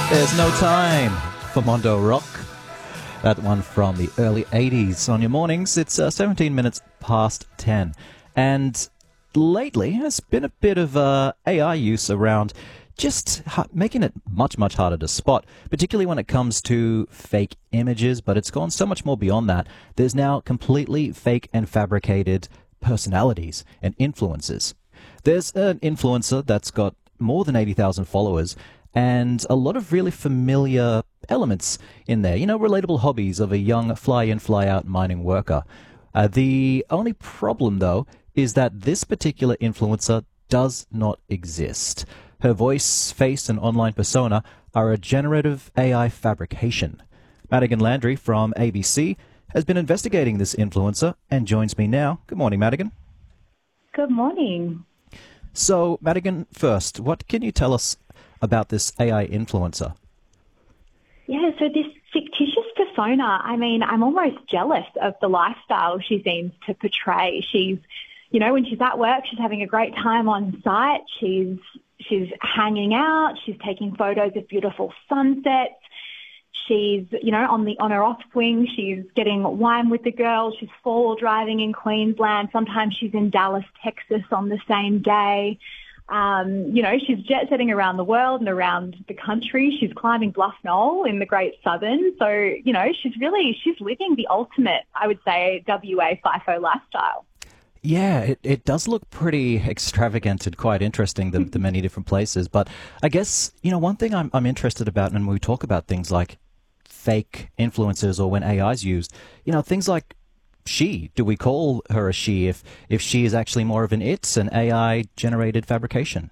There's no time for Mondo Rock. That one from the early 80s. On your mornings, it's 17 minutes past 10. And lately, there's been a bit of AI use around just making it much, much harder to spot, particularly when it comes to fake images. But it's gone so much more beyond that. There's now completely fake and fabricated personalities and influencers. There's an influencer that's got more than 80,000 followers and a lot of really familiar elements in there. You know, relatable hobbies of a young fly-in, fly-out mining worker. The only problem, though, is that this particular influencer does not exist. Her voice, face, and online persona are a generative AI fabrication. Madigan Landry from ABC has been investigating this influencer and joins me now. Good morning, Madigan. Good morning. So, Madigan, first, what can you tell us about this AI influencer? Yeah, so this fictitious persona, I mean, I'm almost jealous of the lifestyle she seems to portray. She's, you know, when she's at work, she's having a great time on site. She's hanging out. She's taking photos of beautiful sunsets. She's, you know, on her off swing, she's getting wine with the girls. She's four-wheel driving in Queensland. Sometimes she's in Dallas, Texas on the same day. You know, she's jet setting around the world and around the country. She's climbing Bluff Knoll in the Great Southern. So, you know, she's living the ultimate, I would say, WA FIFO lifestyle. Yeah, it does look pretty extravagant and quite interesting, the many different places. But I guess, you know, one thing I'm interested about, and when we talk about things like fake influencers or when AI is used, you know, things like she. Do we call her a she if she is actually more of an an AI-generated fabrication?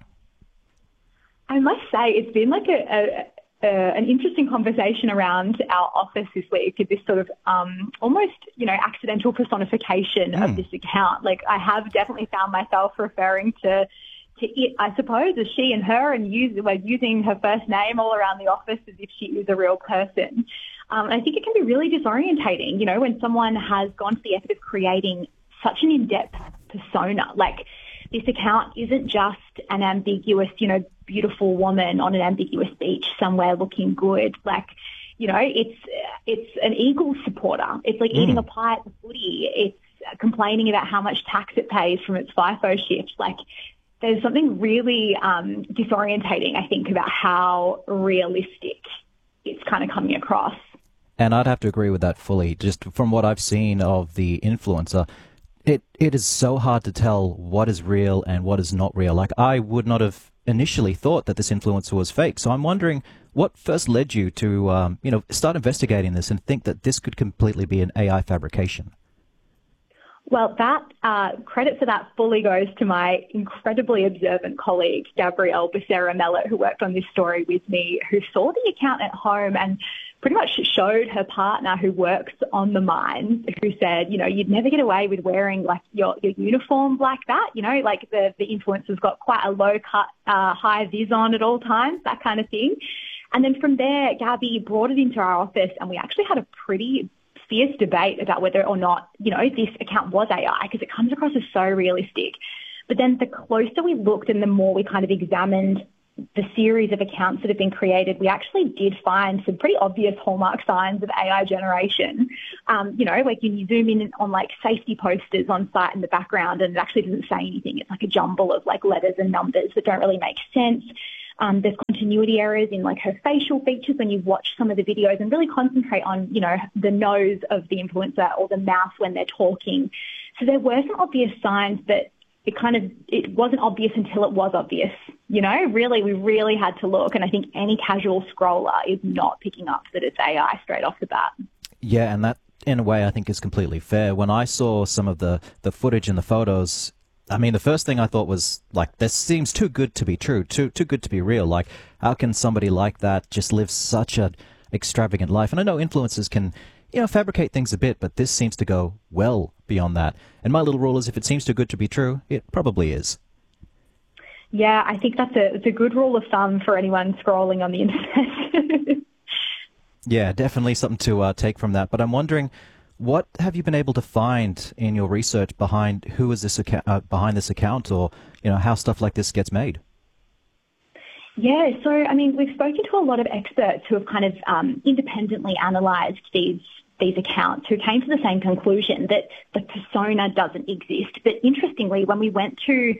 I must say it's been like an interesting conversation around our office this week, this sort of almost, you know, accidental personification of this account. Like, I have definitely found myself referring to it, I suppose, as she and her, and we're using her first name all around the office as if she is a real person. I think it can be really disorientating, you know, when someone has gone to the effort of creating such an in-depth persona. Like, this account isn't just an ambiguous, you know, beautiful woman on an ambiguous beach somewhere looking good. Like, you know, it's an Eagles supporter. It's like eating a pie at the footy. It's complaining about how much tax it pays from its FIFO shift. Like, there's something really disorientating, I think, about how realistic it's kind of coming across. And I'd have to agree with that fully. Just from what I've seen of the influencer, it is so hard to tell what is real and what is not real. Like, I would not have initially thought that this influencer was fake. So I'm wondering what first led you to, you know, start investigating this and think that this could completely be an AI fabrication. Well, that credit for that fully goes to my incredibly observant colleague, Gabrielle Becerra-Mellot, who worked on this story with me, who saw the account at home and pretty much showed her partner who works on the mine, who said, you know, you'd never get away with wearing like your uniform like that. You know, like the influencer's got quite a low cut, high vis on at all times, that kind of thing. And then from there, Gabby brought it into our office and we actually had a pretty fierce debate about whether or not, you know, this account was AI, because it comes across as so realistic. But then the closer we looked and the more we kind of examined the series of accounts that have been created, we actually did find some pretty obvious hallmark signs of AI generation. You know, like you zoom in on like safety posters on site in the background and it actually doesn't say anything. It's like a jumble of like letters and numbers that don't really make sense. There's continuity errors in like her facial features when you watch some of the videos and really concentrate on, you know, the nose of the influencer or the mouth when they're talking. So there were some obvious signs that it wasn't obvious until it was obvious. You know, really, we really had to look. And I think any casual scroller is not picking up that it's AI straight off the bat. Yeah, and that, in a way, I think is completely fair. When I saw some of the footage and the photos, I mean, the first thing I thought was, like, this seems too good to be true, too good to be real. Like, how can somebody like that just live such an extravagant life? And I know influencers can, you know, fabricate things a bit, but this seems to go well beyond that. And my little rule is, if it seems too good to be true, it probably is. Yeah, I think it's a good rule of thumb for anyone scrolling on the internet. Yeah, definitely something to take from that. But I'm wondering, what have you been able to find in your research behind who is this behind this account, or, you know, how stuff like this gets made? Yeah, so I mean, we've spoken to a lot of experts who have kind of independently analysed these accounts, who came to the same conclusion that the persona doesn't exist. But interestingly, when we went to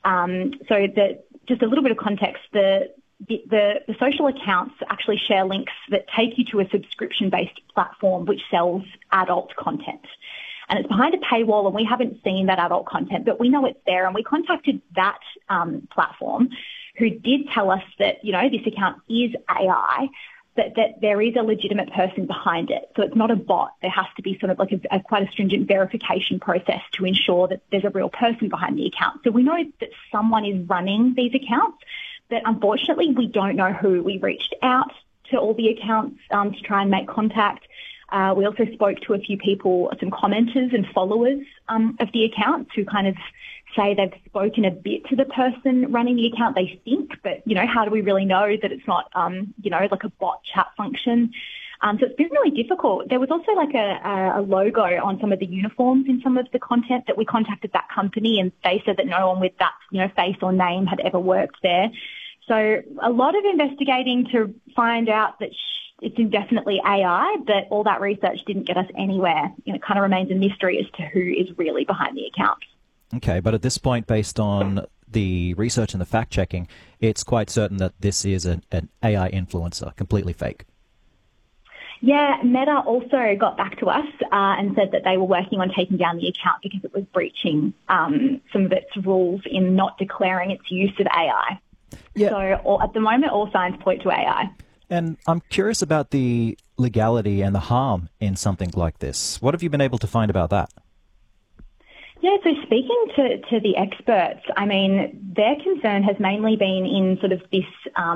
just a little bit of context, the social accounts actually share links that take you to a subscription-based platform which sells adult content. And it's behind a paywall, and we haven't seen that adult content, but we know it's there. And we contacted that platform, who did tell us that, this account is AI, but that there is a legitimate person behind it. So it's not a bot. There has to be sort of like quite a stringent verification process to ensure that there's a real person behind the account. So we know that someone is running these accounts, but unfortunately we don't know who. We reached out to all the accounts to try and make contact. We also spoke to a few people, some commenters and followers of the accounts, who kind of say they've spoken a bit to the person running the account, they think, but, how do we really know that it's not, like a bot chat function? So it's been really difficult. There was also like a logo on some of the uniforms in some of the content that we contacted that company, and they said that no one with that, face or name had ever worked there. So a lot of investigating to find out that it's definitely AI, but all that research didn't get us anywhere. It kind of remains a mystery as to who is really behind the account. Okay, but at this point, based on the research and the fact-checking, it's quite certain that this is an AI influencer, completely fake. Yeah, Meta also got back to us and said that they were working on taking down the account because it was breaching some of its rules in not declaring its use of AI. Yeah. So at the moment, all signs point to AI. And I'm curious about the legality and the harm in something like this. What have you been able to find about that? Yeah, so speaking to the experts, I mean, their concern has mainly been in sort of this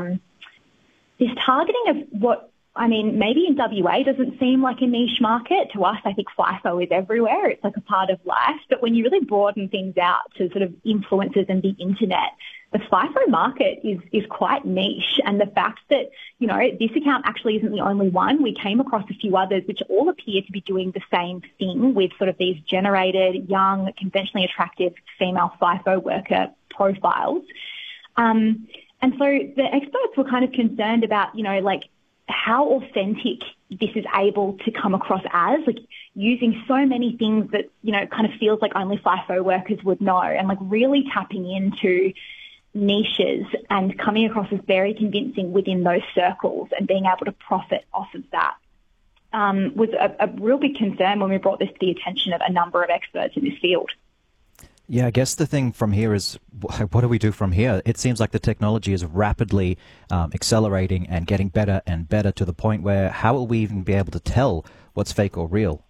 targeting of what, I mean, maybe in WA doesn't seem like a niche market. To us, I think FIFO is everywhere. It's like a part of life. But when you really broaden things out to sort of influencers and the internet, the FIFO market is quite niche. And the fact that, this account actually isn't the only one. We came across a few others which all appear to be doing the same thing with sort of these generated, young, conventionally attractive female FIFO worker profiles. And so the experts were kind of concerned about, how authentic this is able to come across as, like using so many things that, kind of feels like only FIFO workers would know, and like really tapping into niches and coming across as very convincing within those circles and being able to profit off of that was a real big concern when we brought this to the attention of a number of experts in this field. Yeah, I guess the thing from here is, what do we do from here? It seems like the technology is rapidly accelerating and getting better and better, to the point where how will we even be able to tell what's fake or real?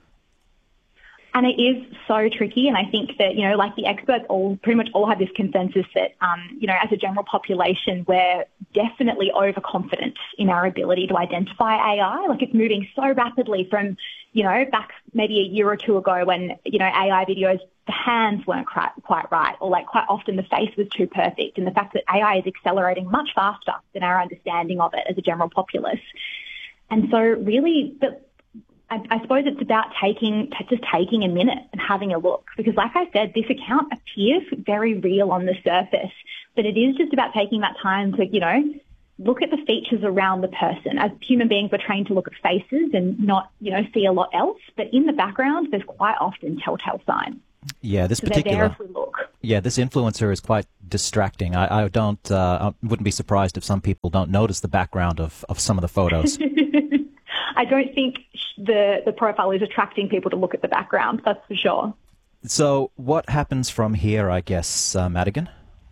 And it is so tricky. And I think that, like the experts pretty much all have this consensus that, as a general population, we're definitely overconfident in our ability to identify AI. Like it's moving so rapidly from, back maybe a year or two ago when, AI videos, the hands weren't quite right, or like quite often the face was too perfect. And the fact that AI is accelerating much faster than our understanding of it as a general populace. And so really, I suppose it's about just taking a minute and having a look, because like I said, this account appears very real on the surface, but it is just about taking that time to, look at the features around the person. As human beings, we're trained to look at faces and not, see a lot else, but in the background, there's quite often telltale signs. Yeah, this so particular. They're there if we look. Yeah, this influencer is quite distracting. I wouldn't be surprised if some people don't notice the background of some of the photos. I don't think the profile is attracting people to look at the background, that's for sure. So what happens from here, I guess, Madigan?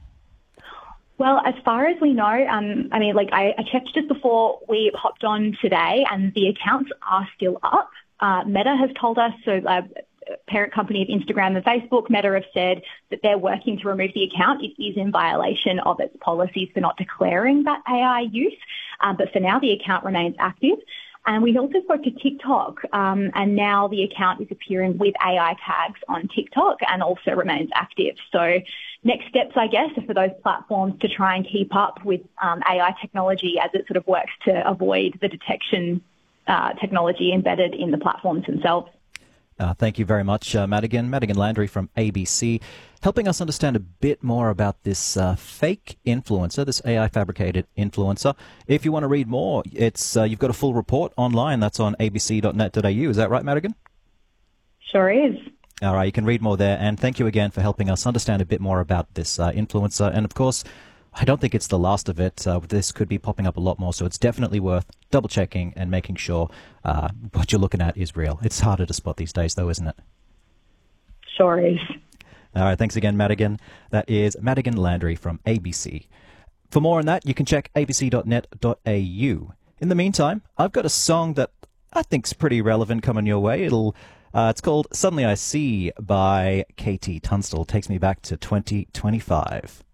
Well, as far as we know, I checked just before we hopped on today, and the accounts are still up. Meta has told us, parent company of Instagram and Facebook, Meta, have said that they're working to remove the account. It is in violation of its policies for not declaring that AI use, but for now the account remains active. And we also spoke to TikTok, and now the account is appearing with AI tags on TikTok and also remains active. So next steps, I guess, are for those platforms to try and keep up with AI technology as it sort of works to avoid the detection technology embedded in the platforms themselves. Thank you very much, Madigan. Madigan Landry from ABC, helping us understand a bit more about this fake influencer, this AI fabricated influencer. If you want to read more, it's you've got a full report online. That's on abc.net.au. Is that right, Madigan? Sure is. All right, you can read more there. And thank you again for helping us understand a bit more about this influencer. And of course, I don't think it's the last of it. This could be popping up a lot more, so it's definitely worth double-checking and making sure what you're looking at is real. It's harder to spot these days, though, isn't it? Sure is. All right, thanks again, Madigan. That is Madigan Landry from ABC. For more on that, you can check abc.net.au. In the meantime, I've got a song that I think's pretty relevant coming your way. It's called Suddenly I See by KT Tunstall. Takes me back to 2025.